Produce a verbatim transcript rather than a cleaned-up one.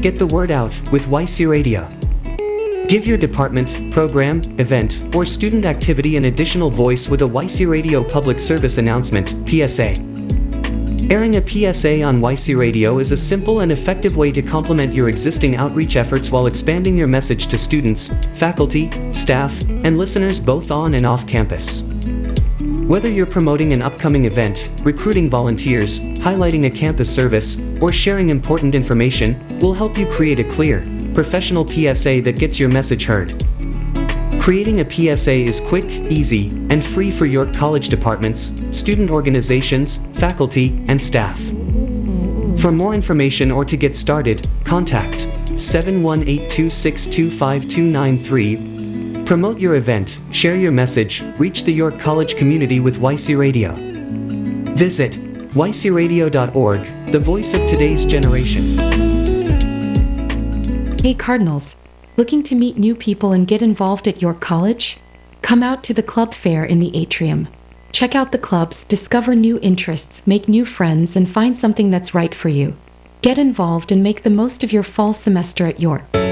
Get the word out with Y C Radio. Give your department, program, event, or student activity an additional voice with a Y C Radio public service announcement, P S A. Airing a P S A on Y C Radio is a simple and effective way to complement your existing outreach efforts while expanding your message to students, faculty, staff, and listeners both on and off campus. Whether you're promoting an upcoming event, recruiting volunteers, highlighting a campus service, or sharing important information, we'll help you create a clear, professional P S A that gets your message heard. Creating a P S A is quick, easy, and free for York College departments, student organizations, faculty, and staff. For more information or to get started, contact seven one eight two six two five two nine three. Promote your event, share your message, reach the York College community with Y C Radio. Visit y c radio dot org, the voice of today's generation. Hey Cardinals, looking to meet new people and get involved at York College? Come out to the club fair in the atrium. Check out the clubs, discover new interests, make new friends, and find something that's right for you. Get involved and make the most of your fall semester at York.